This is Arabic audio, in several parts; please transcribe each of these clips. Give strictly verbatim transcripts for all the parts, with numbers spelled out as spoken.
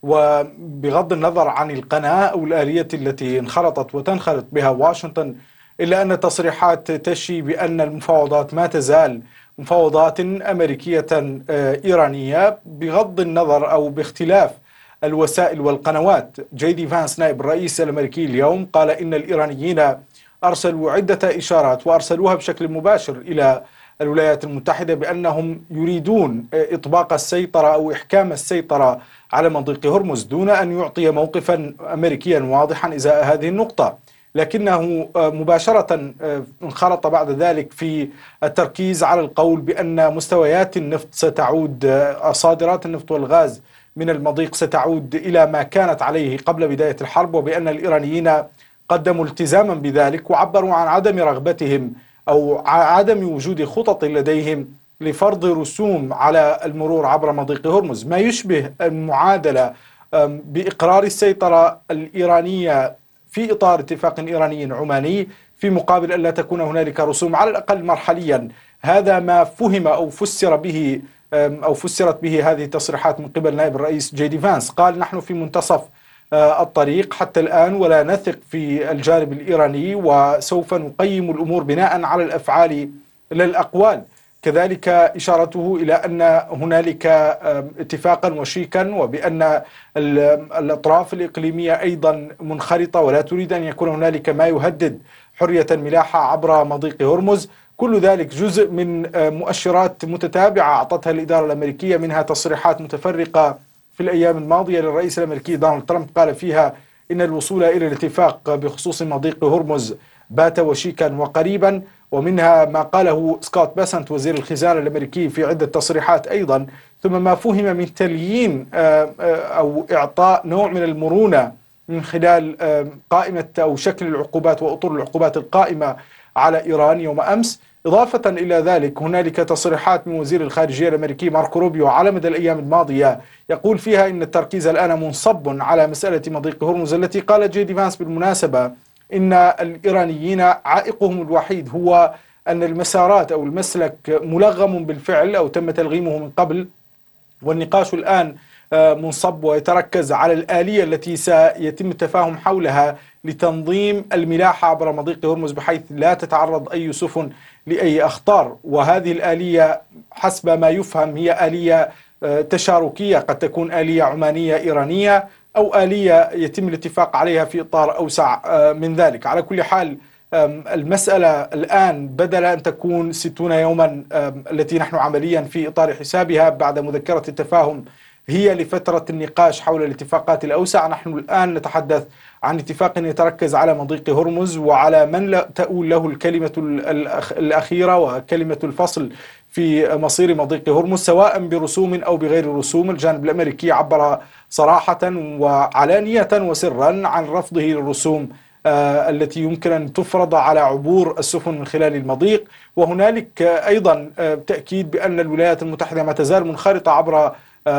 وبغض النظر عن القناة أو الآلية التي انخرطت وتنخرط بها واشنطن، إلا أن التصريحات تشي بأن المفاوضات ما تزال مفاوضات أمريكية إيرانية بغض النظر أو باختلاف الوسائل والقنوات. جي دي فانس نائب الرئيس الأمريكي اليوم قال إن الإيرانيين أرسلوا عدة إشارات وأرسلوها بشكل مباشر إلى الولايات المتحدة بأنهم يريدون إطباق السيطرة أو إحكام السيطرة على مضيق هرمز دون أن يعطي موقفا أمريكيا واضحا إزاء هذه النقطة، لكنه مباشرة انخرط بعد ذلك في التركيز على القول بأن مستويات النفط ستعود، صادرات النفط والغاز من المضيق ستعود إلى ما كانت عليه قبل بداية الحرب، وبأن الإيرانيين قدموا التزاما بذلك وعبروا عن عدم رغبتهم أو عدم وجود خطط لديهم لفرض رسوم على المرور عبر مضيق هرمز، ما يشبه المعادلة بإقرار السيطرة الإيرانية في إطار اتفاق إيراني عماني في مقابل أن لا تكون هنالك رسوم على الأقل مرحليا. هذا ما فهم أو فسر به أو فسرت به هذه التصريحات من قبل نائب الرئيس جي دي فانس. قال: نحن في منتصف الطريق حتى الآن ولا نثق في الجانب الإيراني، وسوف نقيم الأمور بناء على الأفعال لا الأقوال. كذلك إشارته إلى أن هنالك اتفاقا وشيكا، وبأن الأطراف الإقليمية أيضا منخرطة ولا تريد أن يكون هنالك ما يهدد حرية الملاحة عبر مضيق هرمز. كل ذلك جزء من مؤشرات متتابعة أعطتها الإدارة الأمريكية، منها تصريحات متفرقة في الأيام الماضية للرئيس الأمريكي دونالد ترامب قال فيها إن الوصول إلى الاتفاق بخصوص مضيق هرمز بات وشيكا وقريبا، ومنها ما قاله سكوت بيسنت وزير الخزانة الأمريكي في عدة تصريحات أيضا، ثم ما فهم من تليين أو إعطاء نوع من المرونة من خلال قائمة أو شكل العقوبات وأطر العقوبات القائمة على إيران يوم أمس. إضافة إلى ذلك هنالك تصريحات من وزير الخارجية الأمريكي ماركو روبيو على مدى الأيام الماضية يقول فيها إن التركيز الآن منصب على مسألة مضيق هرمز، التي قال جي دي فانس بالمناسبة إن الإيرانيين عائقهم الوحيد هو أن المسارات أو المسلك ملغم بالفعل أو تم تلغيمه من قبل، والنقاش الآن منصب ويتركز على الآلية التي سيتم التفاهم حولها لتنظيم الملاحة عبر مضيق هرمز بحيث لا تتعرض أي سفن لأي أخطار. وهذه الآلية حسب ما يفهم هي آلية تشاركية، قد تكون آلية عمانية إيرانية أو آلية يتم الاتفاق عليها في إطار أوسع من ذلك. على كل حال المسألة الآن بدل أن تكون ستون يوما التي نحن عمليا في إطار حسابها بعد مذكرة التفاهم هي لفترة النقاش حول الاتفاقات الأوسع، نحن الآن نتحدث عن اتفاق يتركز على مضيق هرمز وعلى من تؤول له الكلمة الأخيرة وكلمة الفصل في مصير مضيق هرمز سواء برسوم أو بغير رسوم. الجانب الأمريكي عبر صراحة وعلانية وسرا عن رفضه للرسوم التي يمكن أن تفرض على عبور السفن من خلال المضيق. وهنالك أيضا تأكيد بأن الولايات المتحدة ما تزال منخرطة عبر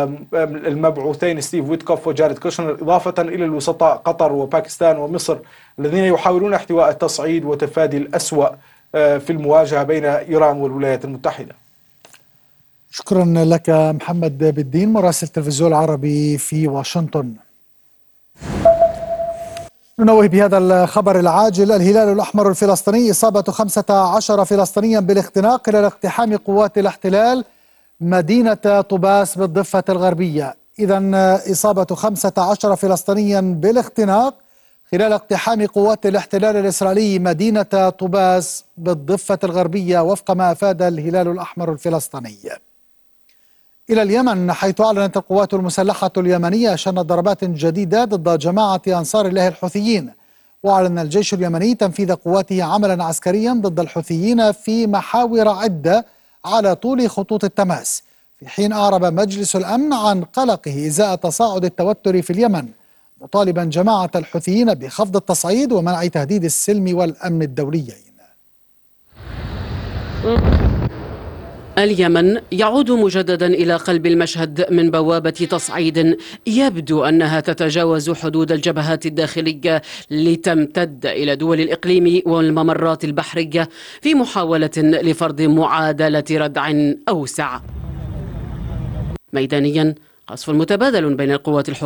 المبعوثين ستيف ويتكوف وجاريد كوشنر، إضافة إلى الوسطاء قطر وباكستان ومصر الذين يحاولون احتواء التصعيد وتفادي الأسوأ في المواجهة بين إيران والولايات المتحدة. شكرا لك محمد بالدين مراسل التلفزيون العربي في واشنطن. ننوه بهذا الخبر العاجل: الهلال الأحمر الفلسطيني إصابة خمسة عشر فلسطينيا بالاختناق خلال اقتحام قوات الاحتلال مدينة طوباس بالضفة الغربية. إذن إصابة خمسة عشر فلسطينيا بالاختناق خلال اقتحام قوات الاحتلال الإسرائيلي مدينة طوباس بالضفة الغربية وفق ما أفاد الهلال الأحمر الفلسطيني. إلى اليمن، حيث أعلنت القوات المسلحة اليمنية شن ضربات جديدة ضد جماعة أنصار الله الحوثيين. وأعلن الجيش اليمني تنفيذ قواته عملا عسكريا ضد الحوثيين في محاور عدة على طول خطوط التماس، في حين أعرب مجلس الأمن عن قلقه إزاء تصاعد التوتر في اليمن، مطالبا جماعة الحوثيين بخفض التصعيد ومنع تهديد السلم والأمن الدوليين. اليمن يعود مجددا إلى قلب المشهد من بوابة تصعيد يبدو أنها تتجاوز حدود الجبهات الداخلية لتمتد إلى دول الإقليم والممرات البحرية في محاولة لفرض معادلة ردع أوسع. ميدانيا، قصف متبادل بين القوات الحكومية